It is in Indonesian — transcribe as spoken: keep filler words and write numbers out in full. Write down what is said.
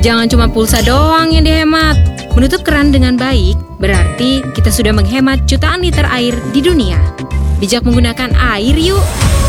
Jangan cuma pulsa doang yang dihemat. Menutup keran dengan baik berarti kita sudah menghemat jutaan liter air di dunia. Bijak menggunakan air yuk!